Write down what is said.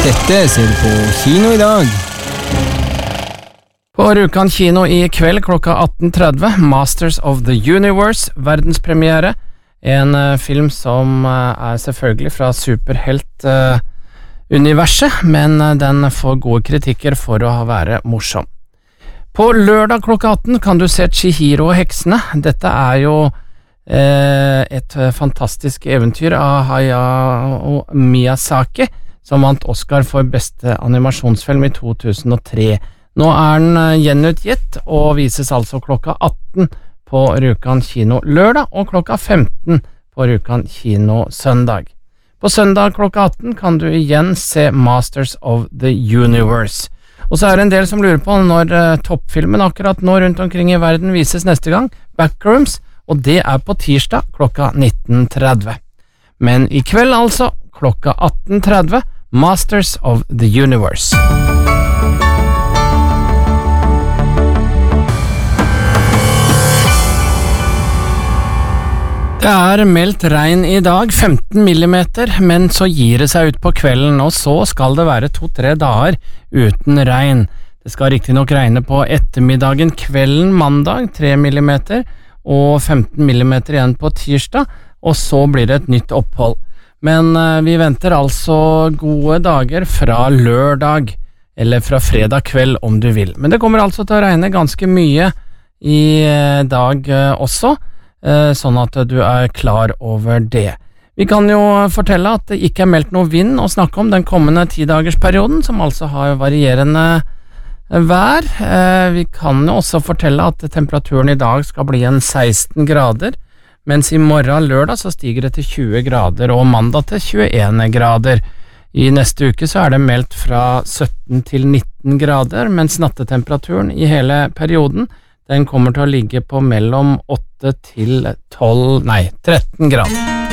Dette ser du på kino i dag. På Rjukan kino i kveld klokka 18:30, Masters of the Universe, verdenspremiere. En film som selvfølgelig fra superhelt-universet, men den får gode kritikker for å være morsom. På lørdag klokka 18 kan du se Chihiro og heksene. Dette jo et fantastisk eventyr av Hayao Miyazaki, som vant Oscar for beste animasjonsfilm i 2003. Nå den gjenutgitt og vises altså klokka 18 på Rjukan kino lørdag og klokka 15 på Rjukan kino søndag. På søndag klokka 18 kan du igjen se Masters of the Universe. Og så det en del som lurer på når toppfilmen akkurat nå rundt omkring i verden vises neste gang, Backrooms, og det på tirsdag klokka 19:30. Men i kveld altså, klokka 18:30, Masters of the Universe. Det meldt regn i dag, 15 millimeter, men så gir det seg ut på kvelden, og så skal det være 2-3 dager uten regn. Det skal riktig nok regne på ettermiddagen, kvelden, mandag, 3 millimeter, og 15 millimeter igjen på tirsdag, og så blir det et nytt opphold. Men vi venter altså gode dager fra lørdag, eller fra fredag kveld om du vil. Men det kommer altså til å regne ganske mye i dag også, sånn at du klar over det. Vi kan jo fortelle at det ikke meldt noe vind å snakke om den kommende 10-dagersperioden, som altså har varierende vær. Vi kan jo også fortelle at temperaturen i dag skal bli 16 grader, mens i morgen lørdag så stiger det til 20 grader, og mandag til 21 grader. I neste uke så det meldt fra 17 til 19 grader, mens nattetemperaturen i hele perioden, den kommer til å ligge på mellom 8 til 13 grader.